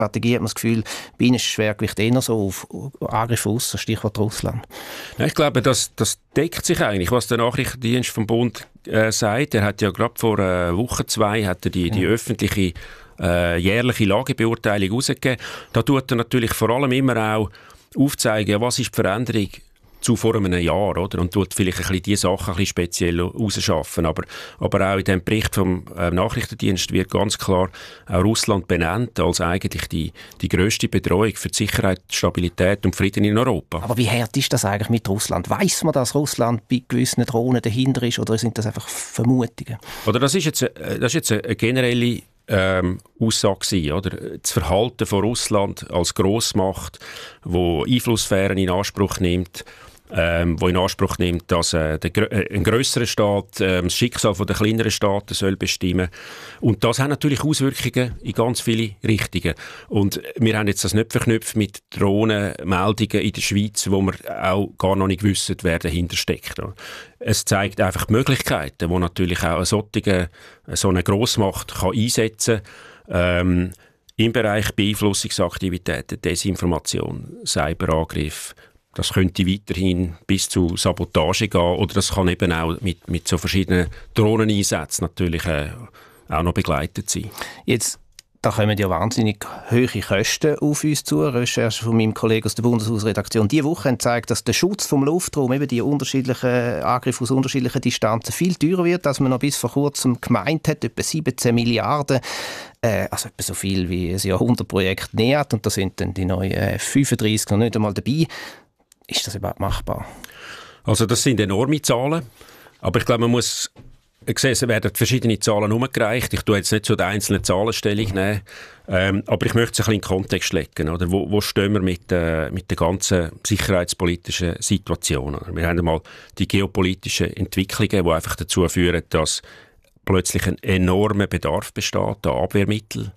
Strategie hat man das Gefühl, bei Ihnen ist das Schwergewicht eher so auf Angriffe aussen, Stichwort Russland. Ja, ich glaube, das deckt sich eigentlich, was der Nachrichtendienst vom Bund sagt. Er hat ja gerade vor Woche 2 hat er die öffentliche jährliche Lagebeurteilung herausgegeben. Da tut er natürlich vor allem immer auch aufzeigen, was ist die Veränderung zu vor einem Jahr, oder? Und tut vielleicht ein bisschen die Sachen ein bisschen speziell rausschaffen. Aber auch in dem Bericht vom Nachrichtendienst wird ganz klar auch Russland benannt als eigentlich die grösste Bedrohung für die Sicherheit, Stabilität und Frieden in Europa. Aber wie hart ist das eigentlich mit Russland? Weiss man, dass Russland bei gewissen Drohnen dahinter ist, oder sind das einfach Vermutungen? Oder das ist jetzt eine generelle Aussage gewesen, oder? Das Verhalten von Russland als Grossmacht, wo Einflusssphären in Anspruch nimmt, wo in Anspruch nimmt, dass ein grösserer Staat das Schicksal der kleineren Staaten soll bestimmen. Und das hat natürlich Auswirkungen in ganz viele Richtungen. Und wir haben jetzt das nicht verknüpft mit Drohnenmeldungen in der Schweiz, wo wir auch gar noch nicht wissen, wer dahinter steckt. Es zeigt einfach die Möglichkeiten, die natürlich auch so eine Grossmacht kann einsetzen kann, im Bereich Beeinflussungsaktivitäten, Desinformation, Cyberangriff. Das könnte weiterhin bis zu Sabotage gehen, oder das kann eben auch mit so verschiedenen Drohneneinsätzen natürlich auch noch begleitet sein. Jetzt, da kommen ja wahnsinnig hohe Kosten auf uns zu. Recherche von meinem Kollegen aus der Bundeshausredaktion diese Woche haben gezeigt, dass der Schutz vom Luftraum, eben die unterschiedlichen Angriffe aus unterschiedlichen Distanzen, viel teurer wird, als man noch bis vor kurzem gemeint hat, etwa 17 Milliarden. Also etwa so viel wie ein Jahrhundertprojekt nähert, und da sind dann die neuen 35 noch nicht einmal dabei. Ist das überhaupt machbar? Also das sind enorme Zahlen, aber ich glaube, man muss sehen, es werden verschiedene Zahlen umgereicht. Ich tue jetzt nicht zu den einzelnen Zahlen Stellung nehmen, aber ich möchte es ein bisschen in den Kontext legen. Oder? Wo stehen wir mit der ganzen sicherheitspolitischen Situation? Wir haben einmal die geopolitischen Entwicklungen, die einfach dazu führen, dass plötzlich ein enormer Bedarf besteht an Abwehrmitteln.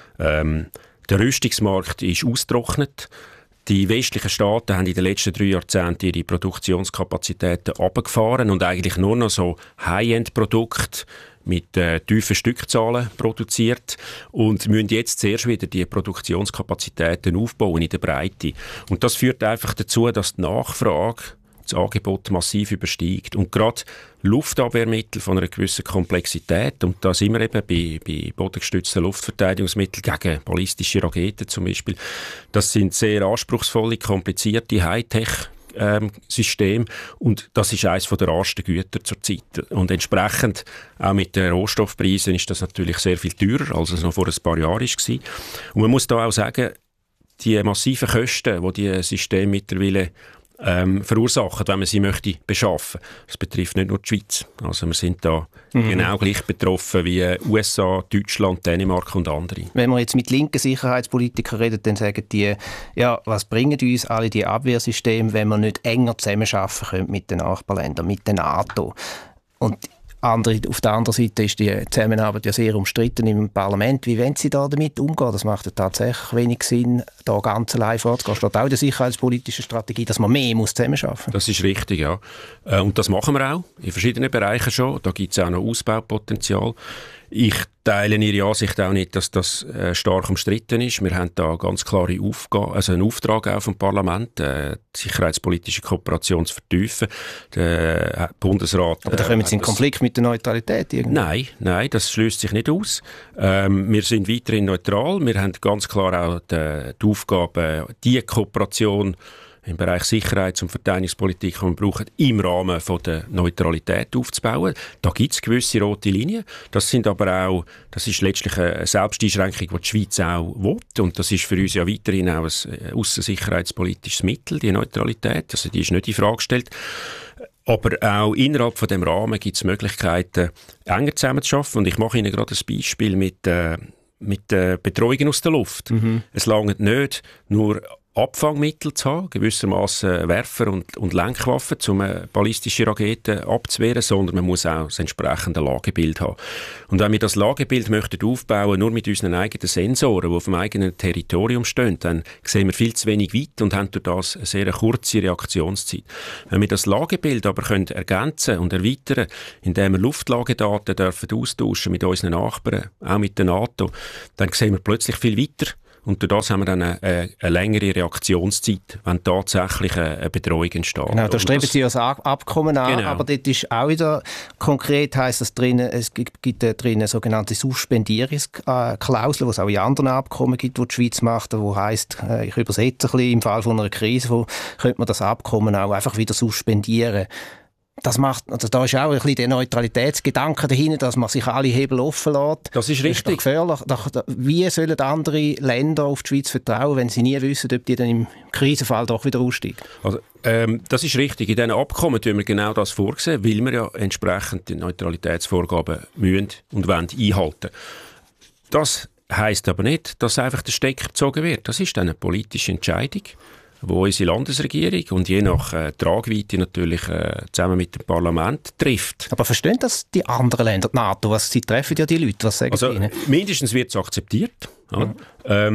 Der Rüstungsmarkt ist ausgetrocknet. Die westlichen Staaten haben in den letzten 3 Jahrzehnten ihre Produktionskapazitäten runtergefahren und eigentlich nur noch so High-End-Produkte mit tiefen Stückzahlen produziert und müssen jetzt zuerst wieder die Produktionskapazitäten aufbauen in der Breite. Und das führt einfach dazu, dass die Nachfrage das Angebot massiv übersteigt. Und gerade Luftabwehrmittel von einer gewissen Komplexität, und da sind wir eben bei bodengestützten Luftverteidigungsmitteln gegen ballistische Raketen zum Beispiel, das sind sehr anspruchsvolle, komplizierte Hightech-Systeme, und das ist eines der rarsten Güter zurzeit. Und entsprechend, auch mit den Rohstoffpreisen, ist das natürlich sehr viel teurer, als es noch vor ein paar Jahren war. Und man muss da auch sagen, die massiven Kosten, die diese Systeme mittlerweile verursachen, wenn man sie möchte beschaffen. Das betrifft nicht nur die Schweiz. Also wir sind da genau gleich betroffen wie USA, Deutschland, Dänemark und andere. Wenn man jetzt mit linken Sicherheitspolitikern redet, dann sagen die, ja, was bringen uns alle die Abwehrsysteme, wenn wir nicht enger zusammenarbeiten können mit den Nachbarländern, mit der NATO? Und auf der anderen Seite ist die Zusammenarbeit ja sehr umstritten im Parlament. Wie wollen Sie da damit umgehen? Das macht ja tatsächlich wenig Sinn, da ganz allein vorzugehen. Steht auch in der sicherheitspolitischen Strategie, dass man mehr zusammenarbeiten muss. Das ist richtig, ja. Und das machen wir auch in verschiedenen Bereichen schon. Da gibt es auch noch Ausbaupotenzial. Ich teile Ihre Ansicht auch nicht, dass das stark umstritten ist. Wir haben da ganz klare Aufgabe, also einen Auftrag auch vom Parlament, die sicherheitspolitische Kooperation zu vertiefen. Der Bundesrat... Aber da kommen Sie in Konflikt mit der Neutralität irgendwie? Nein, das schließt sich nicht aus. Wir sind weiterhin neutral. Wir haben ganz klar auch die Aufgabe, die Kooperation im Bereich Sicherheits- und Verteidigungspolitik, die wir brauchen, im Rahmen von der Neutralität aufzubauen. Da gibt es gewisse rote Linien. Das ist letztlich eine Selbsteinschränkung, die die Schweiz auch will. Und das ist für uns ja weiterhin auch ein aussensicherheitspolitisches Mittel, die Neutralität. Also die ist nicht in Frage gestellt. Aber auch innerhalb von dem Rahmen gibt es Möglichkeiten, enger zusammenzuarbeiten. Und ich mache Ihnen gerade ein Beispiel mit Bedrohungen aus der Luft. Es langt nicht nur Abfangmittel zu haben, gewissermaßen Werfer und Lenkwaffen, um ballistische Raketen abzuwehren, sondern man muss auch das entsprechende Lagebild haben. Und wenn wir das Lagebild möchten aufbauen, nur mit unseren eigenen Sensoren, die auf dem eigenen Territorium stehen, dann sehen wir viel zu wenig weit und haben durch das eine sehr kurze Reaktionszeit. Wenn wir das Lagebild aber können ergänzen und erweitern, indem wir Luftlagedaten dürfen austauschen mit unseren Nachbarn, auch mit der NATO, dann sehen wir plötzlich viel weiter und durch das haben wir dann eine längere Reaktionszeit, wenn tatsächlich eine Bedrohung entsteht. Genau, da streben Sie ja das Abkommen an, genau. Aber dort ist auch wieder konkret, heisst das drinnen, es gibt drinnen sogenannte Suspendierungsklauseln, die es auch in anderen Abkommen gibt, die die Schweiz macht, wo heisst, ich übersetze ein bisschen, im Fall von einer Krise, wo könnte man das Abkommen auch einfach wieder suspendieren. Das macht, also da ist auch ein bisschen der Neutralitätsgedanke dahinter, dass man sich alle Hebel offen lässt. Das ist richtig. Das ist gefährlich. Wie sollen andere Länder auf die Schweiz vertrauen, wenn sie nie wissen, ob die dann im Krisenfall doch wieder aussteigen? Also, das ist richtig. In diesen Abkommen tun wir genau das vorsehen, weil wir ja entsprechend die Neutralitätsvorgaben müssen und wollen einhalten. Das heisst aber nicht, dass einfach der Stecker gezogen wird. Das ist eine politische Entscheidung, wo unsere Landesregierung und je nach Tragweite natürlich zusammen mit dem Parlament trifft. Aber verstehen das die anderen Länder, die NATO? Sie treffen ja die Leute, was sagen also, sie ihnen? Mindestens wird es akzeptiert. Ja.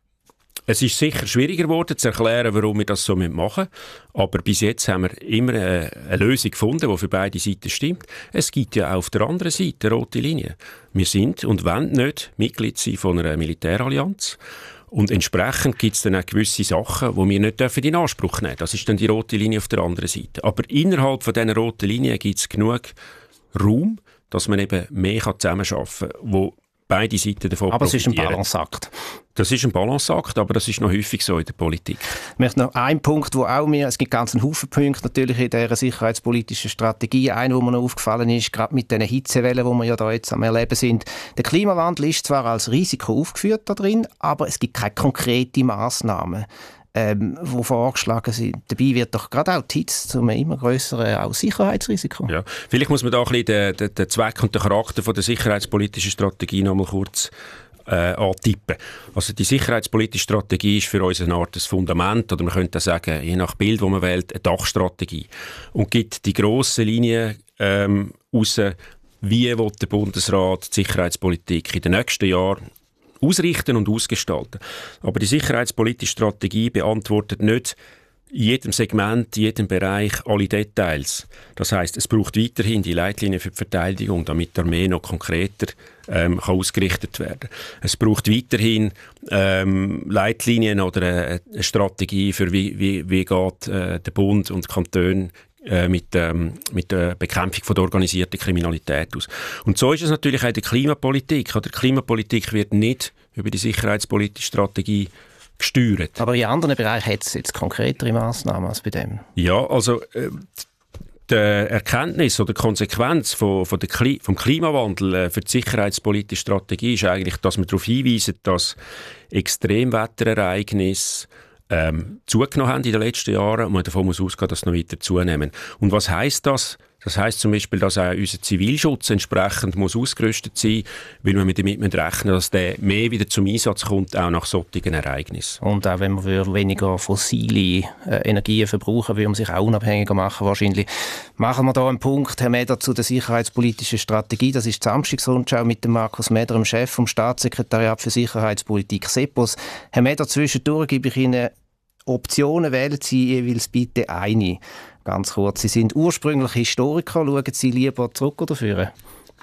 Es ist sicher schwieriger geworden zu erklären, warum wir das so machen. Aber bis jetzt haben wir immer eine Lösung gefunden, die für beide Seiten stimmt. Es gibt ja auch auf der anderen Seite eine rote Linie. Wir sind und wollen nicht Mitglied sein von einer Militärallianz. Und entsprechend gibt es dann auch gewisse Sachen, die wir nicht in Anspruch nehmen dürfen. Das ist dann die rote Linie auf der anderen Seite. Aber innerhalb von dieser roten Linie gibt es genug Raum, dass man eben mehr zusammenarbeiten kann, wo beide Seiten davon aber profitieren. Es ist ein Balanceakt. Das ist ein Balanceakt, aber das ist noch häufig so in der Politik. Ich möchte noch einen Punkt, wo auch es gibt ganz einen Haufen Punkte natürlich in dieser sicherheitspolitischen Strategie. Einer, wo mir noch aufgefallen ist, gerade mit den Hitzewellen, die wir ja da jetzt am Erleben sind. Der Klimawandel ist zwar als Risiko aufgeführt da drin, aber es gibt keine konkreten Massnahmen, die vorgeschlagen sind. Dabei wird doch gerade auch die Hitze zu einem immer grösseren auch Sicherheitsrisiko. Ja. Vielleicht muss man da ein bisschen den Zweck und den Charakter von der sicherheitspolitischen Strategie noch mal kurz antippen. Also die sicherheitspolitische Strategie ist für uns eine Art des Fundament, oder man könnte auch sagen, je nach Bild, das man wählt, eine Dachstrategie. Und gibt die grossen Linien raus, wie will der Bundesrat die Sicherheitspolitik in den nächsten Jahren ausrichten und ausgestalten. Aber die sicherheitspolitische Strategie beantwortet nicht in jedem Segment, in jedem Bereich alle Details. Das heisst, es braucht weiterhin die Leitlinien für die Verteidigung, damit die Armee noch konkreter kann ausgerichtet werden. Es braucht weiterhin Leitlinien oder eine Strategie für wie geht der Bund und die Kantone mit der Bekämpfung von der organisierten Kriminalität aus. Und so ist es natürlich auch in der Klimapolitik. Die Klimapolitik wird nicht über die sicherheitspolitische Strategie gesteuert. Aber in anderen Bereichen hat es jetzt konkretere Massnahmen als bei dem. Ja, also die Erkenntnis oder die Konsequenz vom Klimawandel für die sicherheitspolitische Strategie ist eigentlich, dass wir darauf hinweisen, dass Extremwetterereignisse zugenommen haben in den letzten Jahren und man davon muss ausgehen, dass sie noch weiter zunehmen. Und was heisst das? Das heisst zum Beispiel, dass auch unser Zivilschutz entsprechend muss ausgerüstet sein, weil wir damit rechnen, dass der mehr wieder zum Einsatz kommt, auch nach solchen Ereignissen. Und auch wenn wir weniger fossile Energien verbrauchen, will man sich auch unabhängiger machen wahrscheinlich. Machen wir da einen Punkt, Herr Meder, zu der sicherheitspolitischen Strategie. Das ist die Samstagsrundschau mit dem Markus Meder, dem Chef vom Staatssekretariat für Sicherheitspolitik SEPOS. Herr Meder, zwischendurch gebe ich Ihnen Optionen, wählen Sie jeweils bitte eine. Ganz kurz, Sie sind ursprünglich Historiker, schauen Sie lieber zurück oder vor?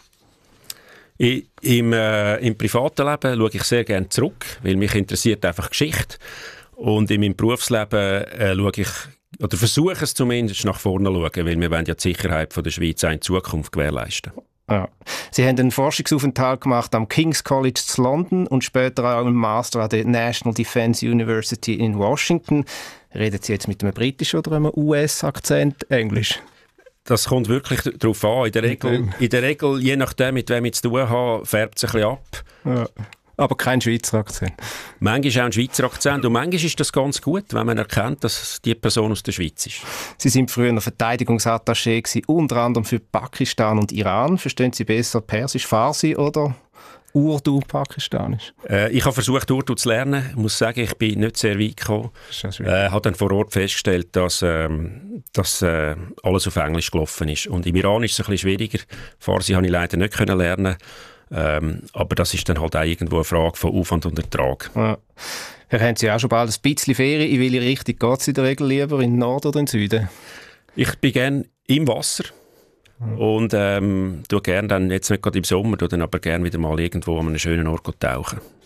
Im privaten Leben schaue ich sehr gerne zurück, weil mich interessiert einfach Geschichte. Und in meinem Berufsleben schaue ich, oder versuche es zumindest, nach vorne zu schauen, weil wir wollen ja die Sicherheit von der Schweiz auch in Zukunft gewährleisten. Ja. Sie haben einen Forschungsaufenthalt gemacht am King's College zu London und später auch einen Master an der National Defense University in Washington. Reden Sie jetzt mit einem britischen oder einem US-Akzent Englisch? Das kommt wirklich darauf an. In der Regel, je nachdem, mit wem ich zu tun habe, färbt es ein bisschen ab. Ja. Aber kein Schweizer Akzent. Manchmal auch ein Schweizer Akzent. Und manchmal ist das ganz gut, wenn man erkennt, dass die Person aus der Schweiz ist. Sie sind früher Verteidigungsattaché gewesen, unter anderem für Pakistan und Iran. Verstehen Sie besser Persisch, Farsi oder Urdu, Pakistanisch? Ich habe versucht, Urdu zu lernen. Ich muss sagen, ich bin nicht sehr weit gekommen. Habe dann vor Ort festgestellt, dass alles auf Englisch gelaufen ist. Und im Iran ist es ein bisschen schwieriger. Farsi habe ich leider nicht lernen. Aber das ist dann halt auch irgendwo eine Frage von Aufwand und Ertrag. Ja. Haben Sie auch schon bald ein bisschen Ferien? In welche Richtung geht es in der Regel lieber, in den Norden oder in den Süden? Ich bin gerne im Wasser und tue gerne dann, jetzt nicht gerade im Sommer, tue dann aber gerne wieder mal irgendwo an einem schönen Ort tauchen.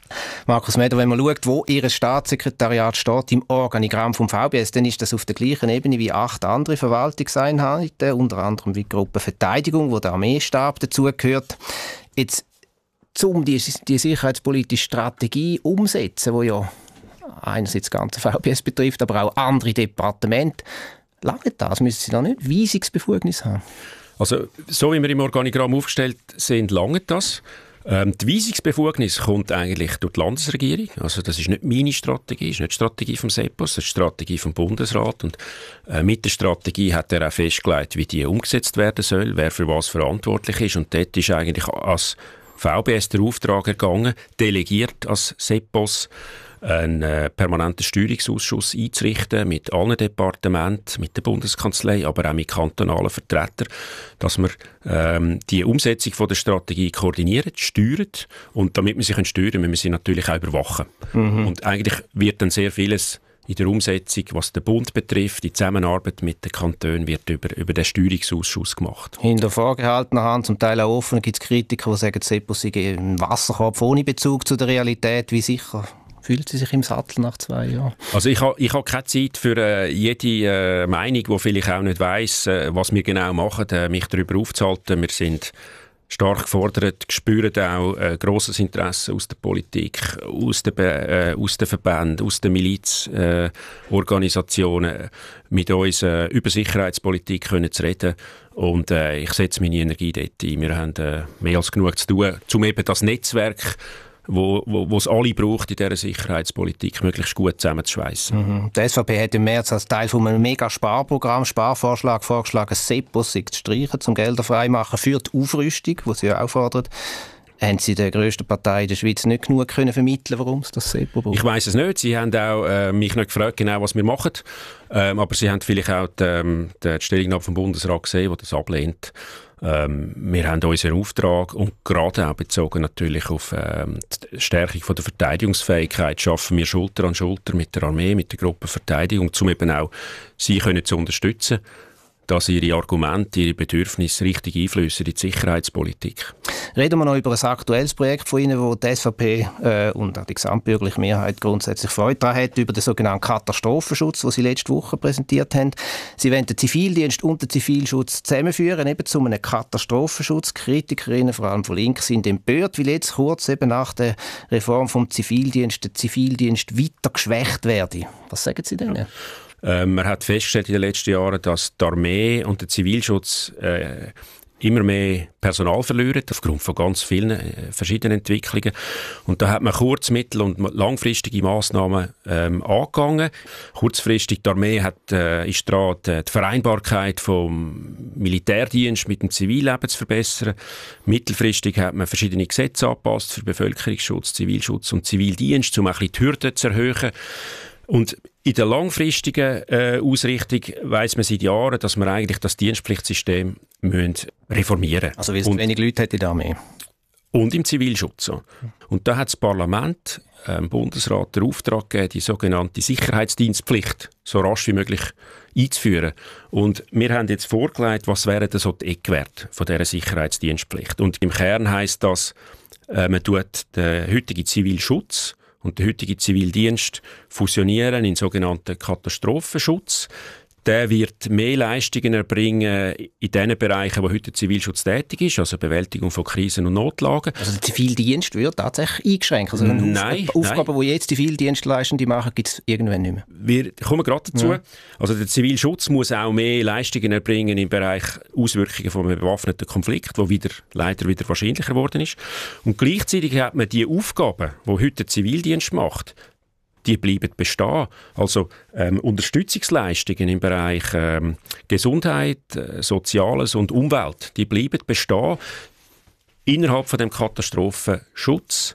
Markus Meder, wenn man schaut, wo Ihr Staatssekretariat steht im Organigramm vom VBS, dann ist das auf der gleichen Ebene wie 8 andere Verwaltungseinheiten, unter anderem wie die Gruppe Verteidigung, wo der Armeestab dazugehört. Jetzt, um die sicherheitspolitische Strategie umsetzen, die ja einerseits das ganze VBS betrifft, aber auch andere Departemente, lange das? Müssen Sie da nicht Weisungsbefugnis haben? Also, so wie wir im Organigramm aufgestellt sind, lange das. Die Weisungsbefugnis kommt eigentlich durch die Landesregierung. Also das ist nicht meine Strategie, ist nicht die Strategie vom SEPOS, das ist die Strategie vom Bundesrat. Und mit der Strategie hat er auch festgelegt, wie die umgesetzt werden soll, wer für was verantwortlich ist. Und dort ist eigentlich als VBS der Auftrag ergangen, delegiert als SEPOS, einen permanenten Steuerungsausschuss einzurichten mit allen Departementen, mit der Bundeskanzlei, aber auch mit kantonalen Vertretern, dass wir die Umsetzung von der Strategie koordinieren, steuern, und damit wir sie steuern können, müssen wir sie natürlich auch überwachen. Und eigentlich wird dann sehr vieles in der Umsetzung, was den Bund betrifft, die Zusammenarbeit mit den Kantonen, wird über den Steuerungsausschuss gemacht. Hinter vorgehaltener Hand, zum Teil auch offen, gibt es Kritiker, die sagen, SEPOS sei ein Wasserkopf ohne Bezug zu der Realität. Wie sicher fühlt sie sich im Sattel nach 2 Jahren? Also ich habe keine Zeit für jede Meinung, die vielleicht auch nicht weiss, was wir genau machen, mich darüber aufzuhalten. Wir sind stark gefordert, spüren auch grosses Interesse aus der Politik, aus den Verbänden, aus den Milizorganisationen, mit uns über Sicherheitspolitik können zu reden. Und ich setze meine Energie dort ein. Wir haben mehr als genug zu tun, um eben das Netzwerk, wo es alle braucht in dieser Sicherheitspolitik, möglichst gut zusammenzuschweissen. Die SVP hat im März als Teil von einem Mega-Sparprogramm, Sparvorschlag vorgeschlagen, SEPOS zu streichen, zum Gelder freimachen für die Aufrüstung, die sie ja auch fordert. Haben Sie der grössten Partei in der Schweiz nicht genug können vermitteln, warum es das SEPO braucht? Ich weiss es nicht. Sie haben auch mich nicht gefragt, genau was wir machen. Aber Sie haben vielleicht auch die Stellungnahme vom Bundesrat gesehen, der das ablehnt. Wir haben unseren Auftrag, und gerade auch bezogen natürlich auf die Stärkung von der Verteidigungsfähigkeit, schaffen wir Schulter an Schulter mit der Armee, mit der Gruppe Verteidigung, um eben auch sie zu unterstützen, dass ihre Argumente, ihre Bedürfnisse richtig einfließen in die Sicherheitspolitik. Reden wir noch über ein aktuelles Projekt von Ihnen, wo die SVP und auch die gesamtbürgerliche Mehrheit grundsätzlich Freude daran hat, über den sogenannten Katastrophenschutz, den Sie letzte Woche präsentiert haben. Sie wollen den Zivildienst und den Zivilschutz zusammenführen, eben zu einem Katastrophenschutz. Kritikerinnen, vor allem von links, sind empört, weil jetzt kurz eben nach der Reform vom Zivildienst der Zivildienst weiter geschwächt werde. Was sagen Sie denn? Man hat festgestellt in den letzten Jahren, dass die Armee und der Zivilschutz immer mehr Personal verlieren, aufgrund von ganz vielen verschiedenen Entwicklungen. Und da hat man kurz-, mittel- und langfristige Massnahmen angegangen. Kurzfristig, die Armee ist dran, die Vereinbarkeit vom Militärdienst mit dem Zivilleben zu verbessern. Mittelfristig hat man verschiedene Gesetze angepasst für Bevölkerungsschutz, Zivilschutz und Zivildienst, um ein bisschen die Hürden zu erhöhen. Und in der langfristigen Ausrichtung weiss man seit Jahren, dass man eigentlich das Dienstpflichtsystem reformieren müssen. Also weil es wenig Leute hat in der Armee. Und im Zivilschutz. Und da hat das Parlament, Bundesrat, den Auftrag gegeben, die sogenannte Sicherheitsdienstpflicht so rasch wie möglich einzuführen. Und wir haben jetzt vorgelegt, was wären so die Eckwerte von dieser Sicherheitsdienstpflicht. Und im Kern heisst das, man tut den heutigen Zivilschutz und der heutige Zivildienst fusionieren in sogenannten Katastrophenschutz. Der wird mehr Leistungen erbringen in den Bereichen, wo heute der Zivilschutz tätig ist, also Bewältigung von Krisen und Notlagen. Also der Zivildienst wird tatsächlich eingeschränkt? Also Aufgaben, die jetzt die Zivildienstleistenden machen, gibt es irgendwann nicht mehr? Wir kommen gerade dazu. Ja. Also der Zivilschutz muss auch mehr Leistungen erbringen im Bereich Auswirkungen von einem bewaffneten Konflikt, wo leider wieder wahrscheinlicher geworden ist. Und gleichzeitig hat man die Aufgaben, die heute der Zivildienst macht, die bleiben bestehen. Also Unterstützungsleistungen im Bereich Gesundheit, Soziales und Umwelt, die bleiben bestehen innerhalb von dem Katastrophenschutz,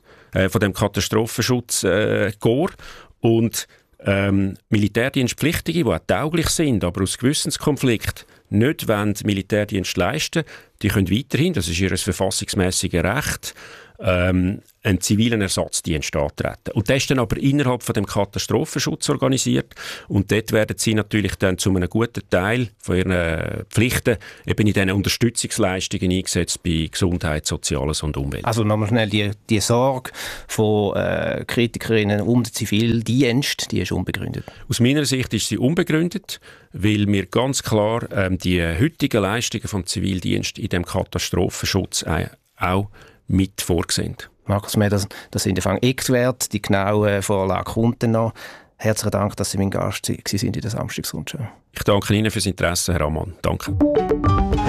Korps. Und Militärdienstpflichtige, die auch tauglich sind, aber aus Gewissenskonflikt nicht Militärdienst leisten, die können weiterhin, das ist ihr verfassungsmässiges Recht, einen zivilen Ersatzdienst antreten. Und das ist dann aber innerhalb von dem Katastrophenschutz organisiert und dort werden sie natürlich dann zu einem guten Teil von ihren Pflichten eben in diesen Unterstützungsleistungen eingesetzt bei Gesundheit, Soziales und Umwelt. Also nochmal schnell, die Sorge von Kritikerinnen um den Zivildienst, die ist unbegründet? Aus meiner Sicht ist sie unbegründet, weil wir ganz klar die heutigen Leistungen vom Zivildienst in dem Katastrophenschutz auch mit vorgesehen. Markus Mehr, das sind der Eckwert, die genaue Vorlage kommt dann noch. Herzlichen Dank, dass Sie mein Gast waren in der Samstagsrundschau. Ich danke Ihnen fürs Interesse, Herr Ammann. Danke.